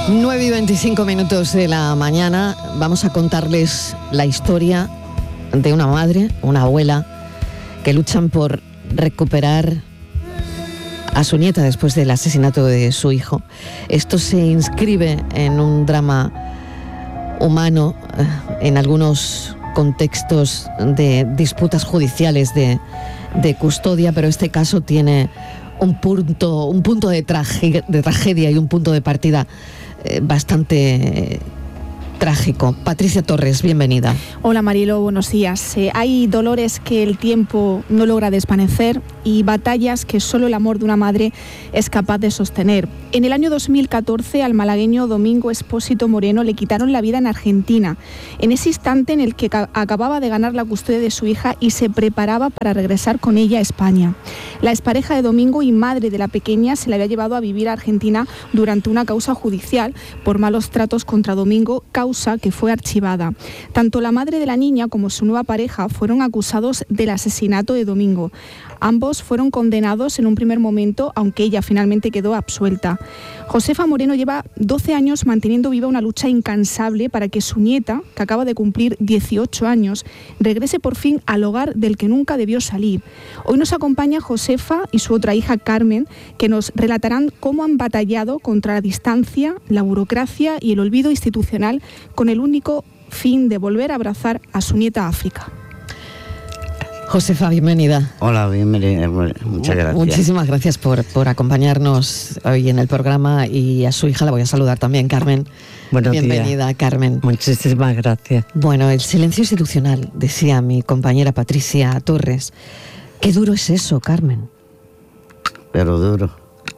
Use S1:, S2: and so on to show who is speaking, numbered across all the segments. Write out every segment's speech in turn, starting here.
S1: 9:25 de la mañana. Vamos a contarles la historia de una madre, una abuela, que luchan por recuperar a su nieta después del asesinato de su hijo. Esto se inscribe en un drama humano, en algunos contextos de disputas judiciales de custodia, pero este caso tiene un punto de tragedia y un punto de partida bastante trágico. Patricia Torres, bienvenida.
S2: Hola Marilo, buenos días. Hay dolores que el tiempo no logra desvanecer y batallas que solo el amor de una madre es capaz de sostener. En el año 2014 al malagueño Domingo Espósito Moreno le quitaron la vida en Argentina, en ese instante en el que acababa de ganar la custodia de su hija y se preparaba para regresar con ella a España. La expareja de Domingo y madre de la pequeña se la había llevado a vivir a Argentina durante una causa judicial por malos tratos contra Domingo, causa que fue archivada. Tanto la madre de la niña como su nueva pareja fueron acusados del asesinato de Domingo. Ambos fueron condenados en un primer momento, aunque ella finalmente quedó absuelta. Josefa Moreno lleva 12 años manteniendo viva una lucha incansable para que su nieta, que acaba de cumplir 18 años, regrese por fin al hogar del que nunca debió salir. Hoy nos acompaña Josefa y su otra hija Carmen, que nos relatarán cómo han batallado contra la distancia, la burocracia y el olvido institucional con el único fin de volver a abrazar a su nieta África.
S1: Josefa, bienvenida.
S3: Hola, bienvenida, muchas gracias.
S1: Muchísimas gracias por acompañarnos hoy en el programa, y a su hija la voy a saludar también, Carmen.
S4: Buenos
S1: bienvenida,
S4: días.
S1: Carmen.
S4: Muchísimas gracias.
S1: Bueno, el silencio institucional, decía mi compañera Patricia Torres. Qué duro es eso, Carmen.
S3: Pero duro,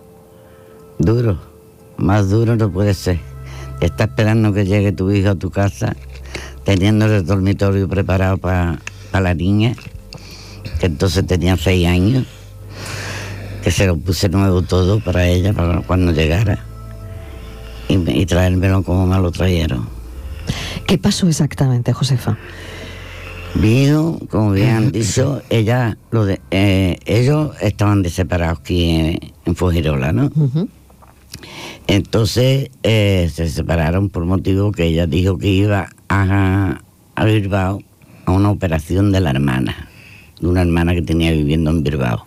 S3: más duro no puede ser. Está esperando que llegue tu hijo a tu casa, teniendo el dormitorio preparado para la niña, que entonces tenía 6 años, que se lo puse nuevo todo para ella, para cuando llegara, y traérmelo como me lo trajeron.
S1: ¿Qué pasó exactamente, Josefa?
S3: Vino, como bien han dicho, ellos estaban separados aquí en Fuengirola, ¿no? Uh-huh. Entonces se separaron por motivo que ella dijo que iba a Bilbao a una operación de la hermana, de una hermana que tenía viviendo en Bilbao.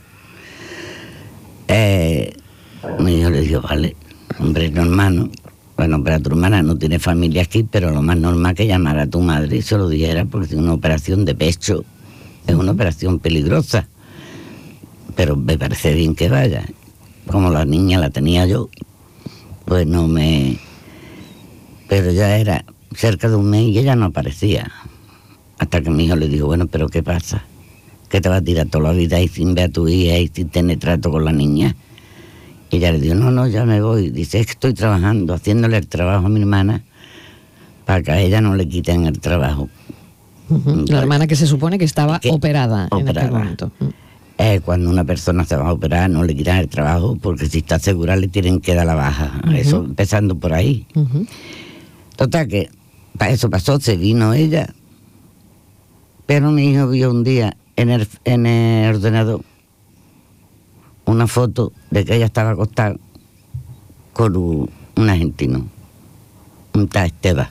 S3: Mi hijo le dijo, vale, hombre, no hermano, bueno, pero tu hermana no tiene familia aquí, pero lo más normal que llamara a tu madre y se lo dijera, porque es una operación de pecho, es una operación peligrosa, pero me parece bien que vaya. Como la niña la tenía yo, pues no me... Pero ya era cerca de un mes y ella no aparecía. Hasta que mi hijo le dijo, bueno, pero ¿qué pasa? ¿Qué te vas a tirar toda la vida ahí sin ver a tu hija y sin tener trato con la niña? Y ella le dijo, no, ya me voy. Dice, es que estoy trabajando, haciéndole el trabajo a mi hermana para que a ella no le quiten el trabajo.
S1: Uh-huh. La hermana que se supone que estaba operada en aquel momento.
S3: Cuando una persona se va a operar no le quitan el trabajo, porque si está segura le tienen que dar la baja. Uh-huh. Eso empezando por ahí. Uh-huh. Total que para eso pasó, se vino ella, pero mi hijo vio un día en el ordenador una foto de que ella estaba acostada con un argentino, un tal Esteban.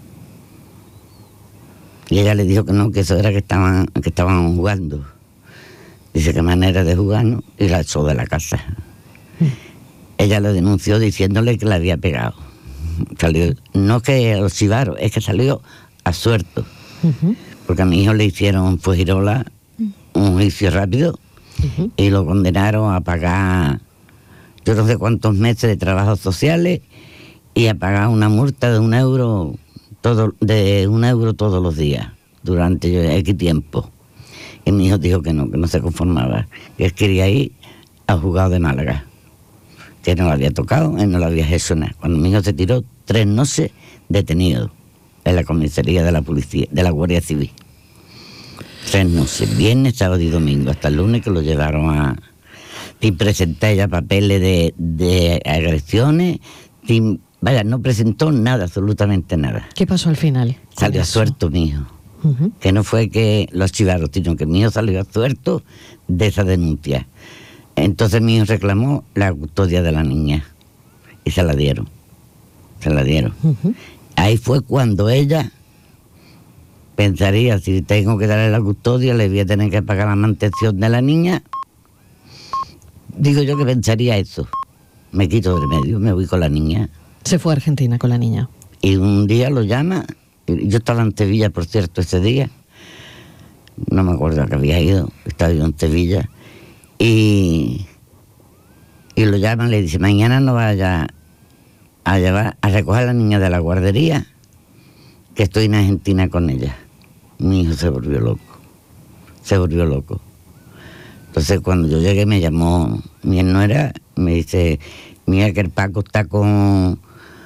S3: Y ella le dijo que no, que eso era que estaban jugando. Dice, qué manera de jugar, ¿no? Y la echó de la casa. Ella lo denunció diciéndole que la había pegado. Salió, no que lo chivaron, es que salió absuelto. Uh-huh. Porque a mi hijo le hicieron en Fuengirola un juicio rápido, uh-huh, y lo condenaron a pagar yo no sé cuántos meses de trabajos sociales y a pagar una multa de €1 todos los días durante X tiempo. Y mi hijo dijo que no se conformaba, que él quería ir al juzgado de Málaga, que no lo había tocado, él no lo había hecho nada. Cuando mi hijo se tiró 3 noches detenido en la comisaría de la policía, de la Guardia Civil. 3 noches, viernes, sábado y domingo, hasta el lunes que lo llevaron a... Sin presentar ya papeles de agresiones, no presentó nada, absolutamente nada.
S1: ¿Qué pasó al final?
S3: Salió absuelto mi hijo. Uh-huh. Que no fue que lo archivaron, sino que mi hijo salió absuelto de esa denuncia. Entonces mi hijo reclamó la custodia de la niña y se la dieron. se la dieron.
S1: Ujú.
S3: Ahí fue cuando ella pensaría, si tengo que darle la custodia, le voy a tener que pagar la mantención de la niña. Digo yo que pensaría eso. Me quito del medio, me voy con la niña.
S1: Se fue a Argentina con la niña.
S3: Y un día lo llama, y yo estaba en Sevilla, por cierto, ese día. No me acuerdo a qué había ido, estaba yo en Sevilla. Y lo llaman, le dice, mañana no vaya a llevar, a recoger a la niña de la guardería, que estoy en Argentina con ella. Mi hijo se volvió loco. Entonces cuando yo llegué me llamó mi nuera, me dice, mira que el Paco está con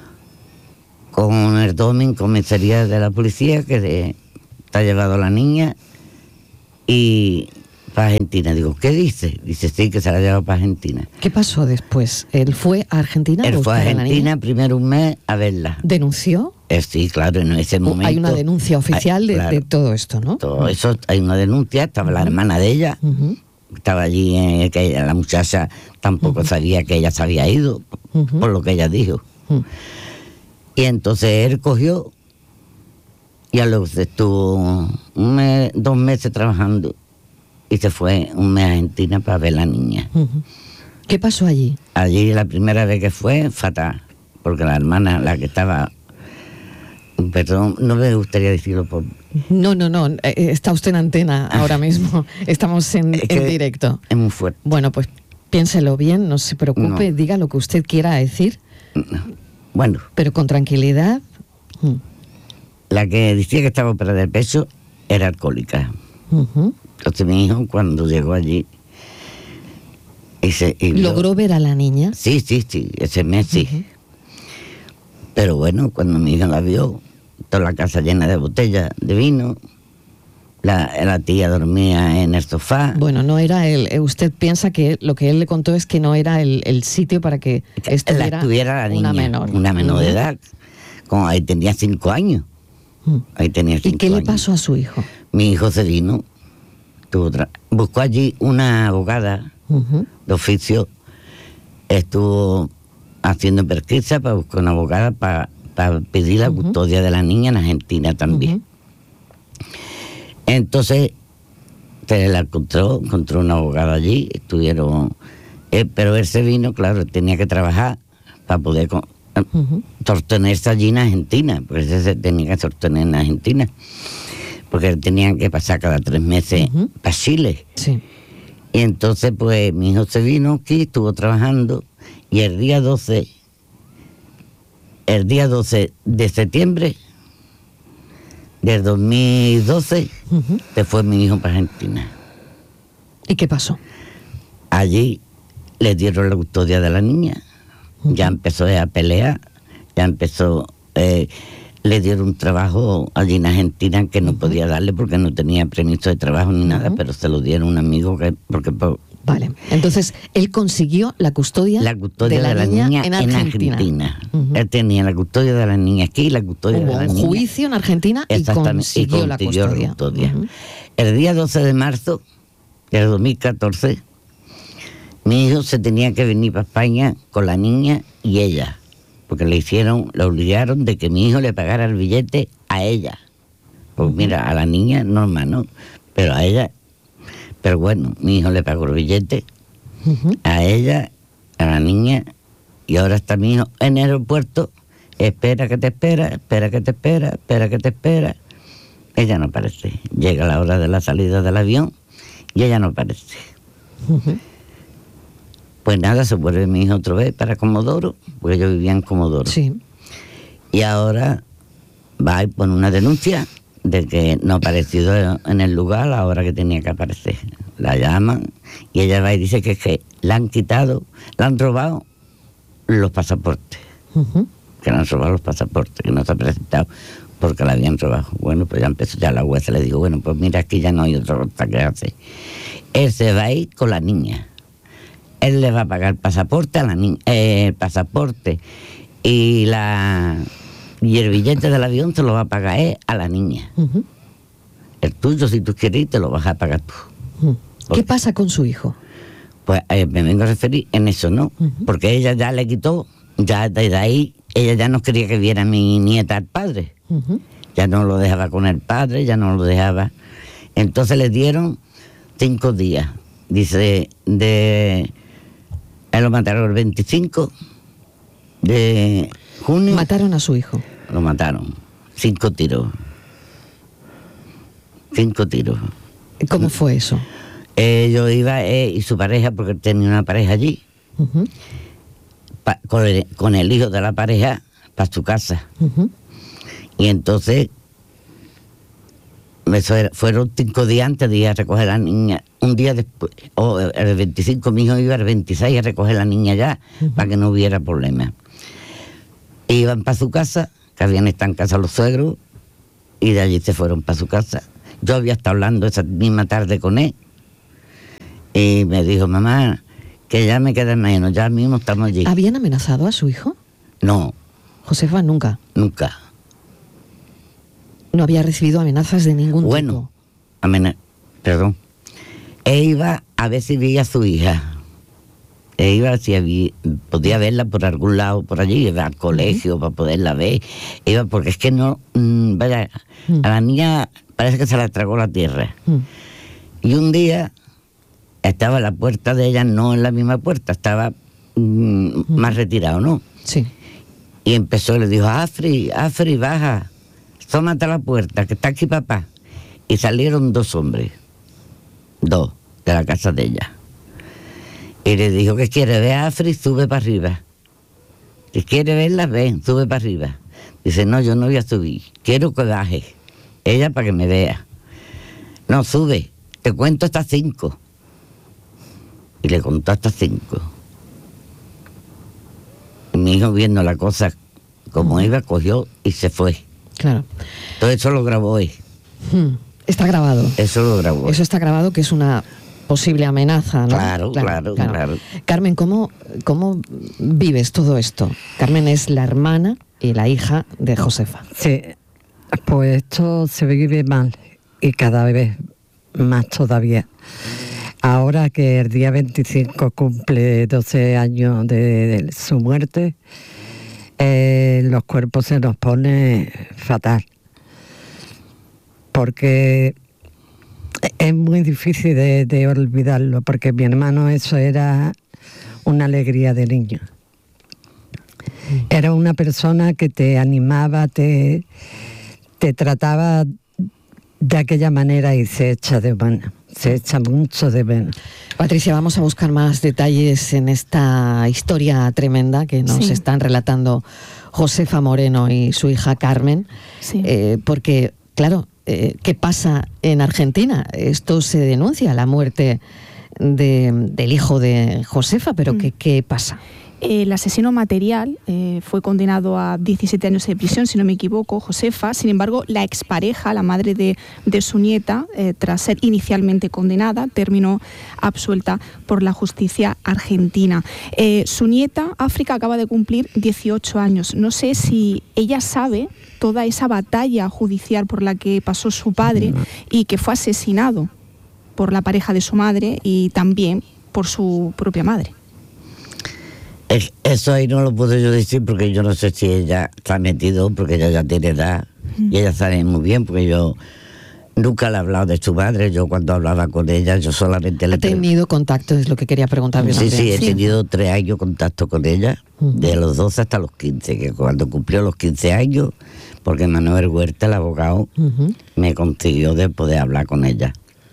S3: el Domin, comisaría de la policía, que está llevado a la niña y para Argentina. Digo, ¿qué dice? Dice, sí, que se la ha llevado para Argentina.
S1: ¿Qué pasó después? ¿Él fue a Argentina?
S3: Él fue a
S1: buscar la
S3: Argentina
S1: niña?
S3: primero un mes a verla.
S1: ¿Denunció?
S3: Sí, claro, en ese momento.
S1: Hay una denuncia oficial
S3: claro,
S1: de todo esto, ¿no?
S3: todo eso, hay una denuncia, estaba la hermana de ella,
S1: Ujú.
S3: estaba allí, que la muchacha tampoco sabía que ella se había ido,
S1: Ujú.
S3: por lo que ella dijo.
S1: Ujú.
S3: Y entonces él cogió y a lo que estuvo 2 meses trabajando y se fue un mes a Argentina para ver a la niña.
S1: Ujú. ¿Qué pasó allí?
S3: Allí la primera vez que fue, fatal, porque la hermana, la que estaba, perdón, no me gustaría decirlo por...
S1: No, está usted en antena ahora mismo. Estamos en
S3: Es que
S1: directo.
S3: Es muy fuerte.
S1: Bueno, pues piénselo bien, no se preocupe,
S3: No.
S1: diga lo que usted quiera decir,
S3: Bueno,
S1: pero con tranquilidad.
S3: la que decía que estaba operada del pecho era alcohólica.
S1: Ujú.
S3: Entonces mi hijo cuando llegó allí y vio-
S1: ¿Logró ver a la niña?
S3: Sí, ese mes sí.
S1: Ujú.
S3: Pero bueno, cuando mi hijo la vio, toda la casa llena de botellas de vino, la tía dormía en el sofá.
S1: Bueno, no era él. Usted piensa que lo que él le contó es que no era el sitio para que estuviera
S3: la niña,
S1: una menor.
S3: de edad. Como ahí tenía 5 años.
S1: Ujú.
S3: Ahí tenía 5
S1: ¿Y qué
S3: años.
S1: le pasó a su hijo?
S3: Mi hijo se vino, buscó allí una abogada
S1: Ujú.
S3: de oficio, estuvo haciendo pesquisa para buscar una abogada para pedir la custodia de la niña en Argentina también.
S1: Ujú.
S3: Entonces se la encontró una abogada allí, estuvieron, pero él se vino, claro, tenía que trabajar para poder
S1: Ujú.
S3: sostenerse allí en Argentina, porque ese se tenía que sostener en Argentina, porque tenían que pasar cada 3 meses
S1: Ujú.
S3: para Chile.
S1: Sí.
S3: Y entonces pues mi hijo se vino aquí, estuvo trabajando, y el día 12 de septiembre del 2012
S1: Ujú.
S3: se fue mi hijo para Argentina.
S1: ¿Y qué pasó?
S3: Allí le dieron la custodia de la niña, ya empezó a pelear, ya empezó, le dieron un trabajo allí en Argentina que no podía darle porque no tenía permiso de trabajo ni nada, pero se lo dieron a un amigo porque
S1: Vale. Entonces, él consiguió la custodia
S3: de la niña
S1: en Argentina. Ujú.
S3: Él tenía la custodia de la niña aquí y la custodia
S1: Hubo
S3: de la
S1: un
S3: niña.
S1: juicio en Argentina y
S3: Exactamente,
S1: consiguió la custodia. Ujú.
S3: El día 12 de marzo del 2014, mi hijo se tenía que venir para España con la niña y ella, porque le obligaron de que mi hijo le pagara el billete a ella. Pues mira, a la niña normal, ¿no? Pero a ella, pero bueno, mi hijo le pagó el billete
S1: Ujú.
S3: a ella, a la niña, y ahora está mi hijo en el aeropuerto, espera que te espera. Ella no aparece. Llega la hora de la salida del avión y ella no aparece.
S1: Ujú.
S3: Pues nada, se vuelve mi hijo otra vez para Comodoro, porque yo vivía en Comodoro.
S1: Sí.
S3: Y ahora va y pone una denuncia de que no ha aparecido en el lugar a la hora que tenía que aparecer. La llaman y ella va y dice que es que le han robado los pasaportes.
S1: Ujú.
S3: Que le han robado los pasaportes, que no se ha presentado porque la habían robado. Bueno, pues ya empezó, ya la jueza le dijo, bueno, pues mira, aquí ya no hay otra cosa que hacer. Él se va a ir con la niña. Él le va a pagar el pasaporte a la niña, pasaporte y el billete del avión se lo va a pagar él a la niña.
S1: Ujú.
S3: El tuyo, si tú quieres, te lo vas a pagar tú.
S1: Ujú.
S3: ¿Por
S1: ¿Qué
S3: qué?
S1: pasa con su hijo?
S3: Pues me vengo a referir en eso, ¿no?
S1: Ujú.
S3: Porque ella ya le quitó, ya desde ahí, ella ya no quería que viera a mi nieta al padre. Ya no lo dejaba con el padre, ya no lo dejaba. Entonces le dieron 5 días. Dice, él lo mataron el 25 de junio.
S1: Mataron a su hijo.
S3: Lo mataron. 5 tiros. 5 tiros.
S1: ¿Cómo fue eso?
S3: Yo iba y su pareja, porque él tenía una pareja allí, con el hijo de la pareja para su casa. Y entonces fueron 5 días antes de ir a recoger a la niña. Un día después, el 25, mi hijo iba el 26 a recoger a la niña ya, para que no hubiera problema. Iban para su casa, que habían estado en casa los suegros, y de allí se fueron para su casa. Yo había estado hablando esa misma tarde con él, y me dijo, mamá, que ya me queda menos, ya mismo estamos allí.
S1: ¿Habían amenazado a su hijo?
S3: No.
S1: Josefa nunca.
S3: Nunca.
S1: No había recibido amenazas de ningún tipo.
S3: Perdón. Él iba a ver si veía a su hija. Él iba si podía verla por algún lado, por allí, iba al colegio para poderla ver. Iba porque es que no, vaya, a la niña parece que se la tragó la tierra. Y un día estaba en la puerta de ella, no en la misma puerta, estaba más retirado, ¿no?
S1: Sí.
S3: Y empezó, le dijo, Afri, baja, asómate a la puerta, que está aquí papá. Y salieron 2 hombres, 2, de la casa de ella. Y le dijo, ¿qué quiere ver a Afri? Sube para arriba. Si quiere verla, ven, sube para arriba. Dice, no, yo no voy a subir, quiero que baje, ella para que me vea. No, sube, te cuento hasta 5. Y le contó hasta 5. Y mi hijo, viendo la cosa como iba, cogió y se fue.
S1: Claro.
S3: Todo eso lo grabó él.
S1: Está grabado.
S3: Eso lo grabó.
S1: Eso está grabado, que es una posible amenaza, ¿no?
S3: Claro.
S1: Carmen, ¿cómo vives todo esto? Carmen es la hermana y la hija de Josefa.
S4: Sí, pues esto se vive mal y cada vez más todavía. Ahora que el día 25 cumple 12 años de su muerte, los cuerpos se nos pone fatal. Porque es muy difícil de olvidarlo, porque mi hermano, eso era una alegría de niño. Era una persona que te animaba, te trataba de aquella manera y se echa de menos. Se echa mucho de menos.
S1: Patricia, vamos a buscar más detalles en esta historia tremenda que nos están relatando Josefa Moreno y su hija Carmen, porque, claro, ¿qué pasa en Argentina? Esto se denuncia, la muerte del hijo de Josefa, pero ¿qué pasa?
S2: El asesino material fue condenado a 17 años de prisión, si no me equivoco, Josefa. Sin embargo, la expareja, la madre de su nieta, tras ser inicialmente condenada, terminó absuelta por la justicia argentina. Su nieta, África, acaba de cumplir 18 años. No sé si ella sabe toda esa batalla judicial por la que pasó su padre y que fue asesinado por la pareja de su madre y también por su propia madre.
S3: Eso ahí no lo puedo yo decir, porque yo no sé si ella está metido, porque ella ya tiene edad y ella sabe muy bien, porque yo nunca le he hablado de su madre. Yo cuando hablaba con ella, yo solamente le...
S1: ¿Ha tenido contacto? Es lo que quería preguntarle.
S3: Sí, he tenido 3 años contacto con ella, de los 12 hasta los 15, que cuando cumplió los 15 años, porque Manuel Huerta, el abogado, me consiguió de poder hablar con ella.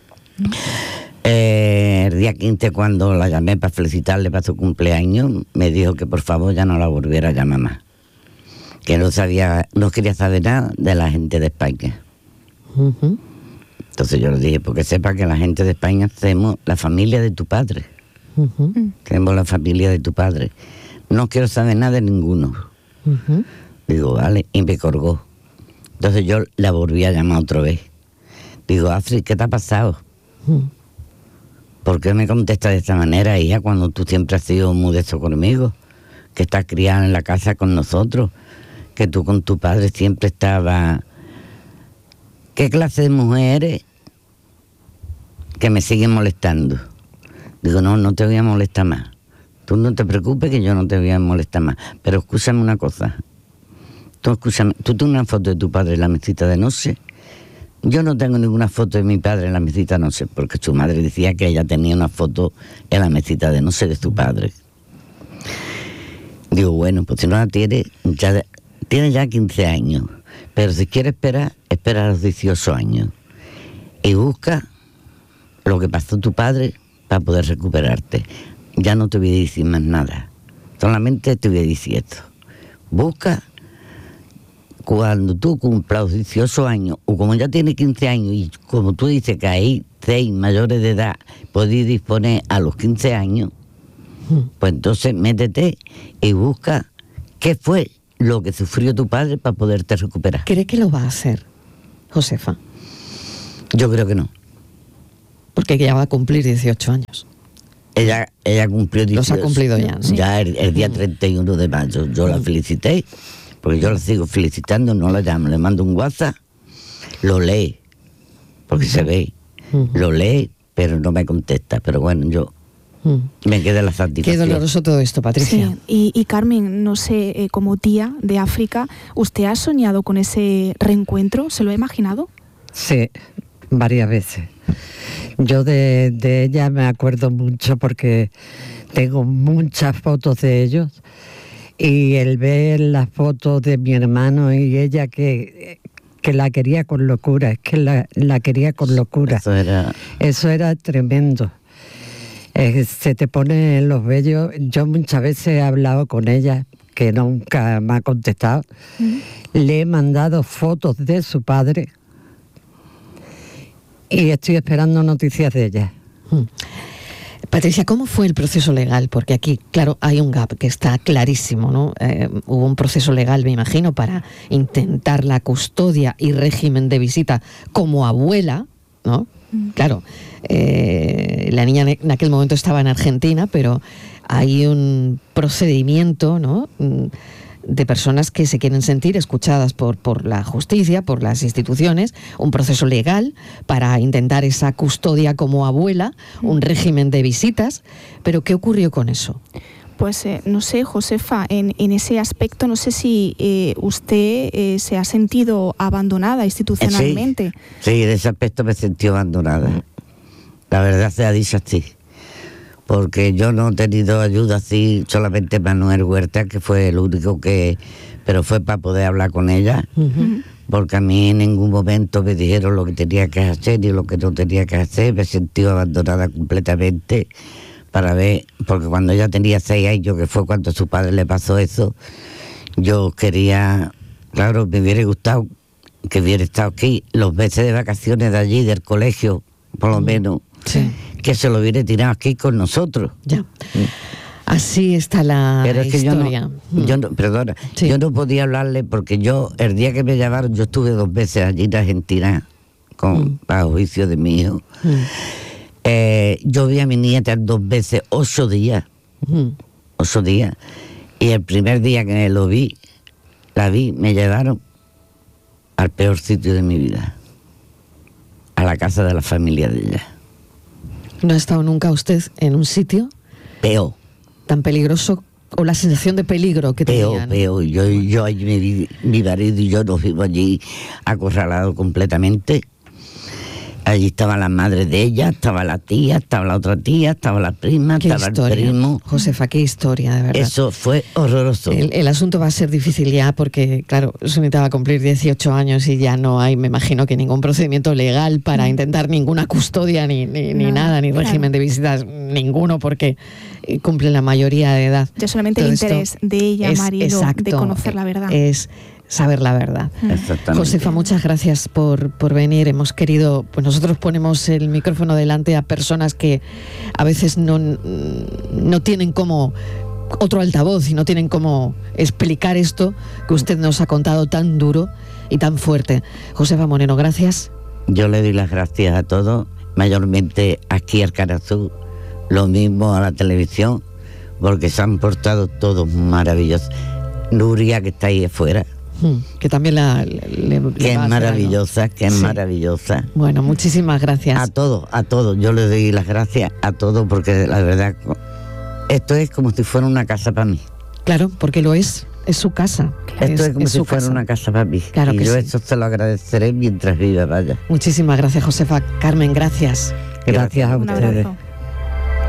S3: El día 15, cuando la llamé para felicitarle para su cumpleaños, me dijo que por favor ya no la volviera a llamar más, que no quería saber nada de la gente de España. Entonces yo le dije, porque sepa que la gente de España somos la familia de tu padre. Tenemos la familia de tu padre. No quiero saber nada de ninguno. Digo, vale, y me colgó. Entonces yo la volví a llamar otra vez. Digo, Afri, ¿qué te ha pasado? ¿Por qué me contestas de esta manera, hija, cuando tú siempre has sido modesto conmigo? Que estás criada en la casa con nosotros, que tú con tu padre siempre estabas... ¿Qué clase de mujer eres que me sigue molestando? Digo, no te voy a molestar más. Tú no te preocupes, que yo no te voy a molestar más. Pero escúchame una cosa, Tú escúchame, ¿tú tienes una foto de tu padre en la mesita de noche? Yo no tengo ninguna foto de mi padre en la mesita de noche, porque su madre decía que ella tenía una foto en la mesita de noche de su padre. Digo, bueno, pues si no la tiene, tiene ya 15 años, pero si quiere esperar, espera a los 18 años. Y busca lo que pasó tu padre para poder recuperarte. Ya no te voy a decir más nada, solamente te voy a decir esto. Busca cuando tú cumplas los 18 años, o como ya tienes 15 años, y como tú dices que hay 6 mayores de edad, podéis disponer a los 15 años, pues entonces métete y busca qué fue lo que sufrió tu padre para poderte recuperar.
S1: ¿Cree que lo va a hacer, Josefa?
S3: Yo creo que no.
S1: Porque ya va a cumplir 18 años.
S3: Ella cumplió 18.
S1: Los ha cumplido ya, ¿sí?
S3: Ya el día 31 de mayo. Yo la felicité, porque yo la sigo felicitando, no la llamo, le mando un WhatsApp, lo lee, porque se ve, lo lee, pero no me contesta. Pero bueno, yo me queda la satisfacción.
S1: Qué doloroso todo esto, Patricia.
S2: Sí, y Carmen, no sé, como tía de África, ¿usted ha soñado con ese reencuentro? ¿Se lo ha imaginado?
S4: Sí, varias veces. Yo de ella me acuerdo mucho porque tengo muchas fotos de ellos, y el ver las fotos de mi hermano y ella que la quería con locura, es que la quería con locura. Eso era tremendo. Se te pone en los vellos. Yo muchas veces he hablado con ella, que nunca me ha contestado. Le he mandado fotos de su padre y estoy esperando noticias de ella.
S1: Patricia, ¿cómo fue el proceso legal? Porque aquí, claro, hay un gap que está clarísimo, ¿no? Hubo un proceso legal, me imagino, para intentar la custodia y régimen de visita como abuela, ¿no? Claro, la niña en aquel momento estaba en Argentina, pero hay un procedimiento, ¿no?, de personas que se quieren sentir escuchadas por la justicia, por las instituciones, un proceso legal para intentar esa custodia como abuela, un régimen de visitas. Pero ¿qué ocurrió con eso?
S2: Pues no sé, Josefa, en ese aspecto no sé si usted se ha sentido abandonada institucionalmente.
S3: Sí, en ese aspecto me sentí abandonada. La verdad se ha dicho así. Porque yo no he tenido ayuda así, solamente Manuel Huerta, que fue el único que... Pero fue para poder hablar con ella, porque a mí en ningún momento me dijeron lo que tenía que hacer y lo que no tenía que hacer. Me sentí abandonada completamente para ver, porque cuando ella tenía 6 años, que fue cuando a su padre le pasó eso, yo quería... Claro, me hubiera gustado que hubiera estado aquí los meses de vacaciones de allí, del colegio, por lo menos.
S1: Sí.
S3: Que se lo hubiera tirado aquí con nosotros.
S1: Ya. Así está la
S3: Pero es que
S1: historia.
S3: Perdona,
S1: Sí.
S3: yo no podía hablarle porque yo, el día que me llamaron, yo estuve 2 veces allí en Argentina para juicio de mi hijo. Yo vi a mi nieta 2 veces, 8 días. 8 días. Y el primer día que la vi, me llevaron al peor sitio de mi vida. A la casa de la familia de ella.
S1: ¿No ha estado nunca usted en un sitio
S3: Peor.
S1: tan peligroso, o la sensación de peligro que tenía, ¿no?
S3: Peor. Yo allí me vi, mi marido y yo nos vimos allí acorralados completamente. Allí estaba la madre de ella, estaba la tía, estaba la otra tía, estaba la prima,
S1: Qué
S3: estaba
S1: historia,
S3: el primo.
S1: Josefa, qué historia, de verdad.
S3: Eso fue horroroso.
S1: El asunto va a ser difícil ya porque, claro, Sunita va a cumplir 18 años y ya no hay, me imagino, que ningún procedimiento legal para intentar ninguna custodia ni nada, ni régimen de visitas, ninguno, porque cumple la mayoría de edad.
S2: Ya solamente
S1: Todo
S2: el
S1: esto
S2: interés de ella, marido, de conocer la verdad.
S1: Es saber la verdad.
S3: Exactamente.
S1: Josefa, muchas gracias por venir. Hemos querido, pues nosotros ponemos el micrófono delante a personas que a veces no tienen como otro altavoz y no tienen cómo explicar esto que usted nos ha contado tan duro y tan fuerte. Josefa Moreno, gracias.
S3: Yo le doy las gracias a todos, mayormente aquí al Canal Sur, lo mismo a la televisión, porque se han portado todos maravillosos. Nuria, que está ahí afuera,
S1: que también
S3: que es maravillosa, que es maravillosa.
S1: Bueno, muchísimas gracias.
S3: A todos, yo le doy las gracias a todos, porque la verdad, esto es como si fuera una casa para mí.
S1: Claro, porque lo es su casa.
S3: Esto es como si
S1: su
S3: fuera
S1: casa.
S3: una casa para mí.
S1: Claro
S3: y
S1: que
S3: yo
S1: sí.
S3: esto te lo agradeceré mientras viva, vaya.
S1: Muchísimas gracias, Josefa. Carmen, gracias.
S4: Gracias a
S2: Un
S4: ustedes.
S2: abrazo.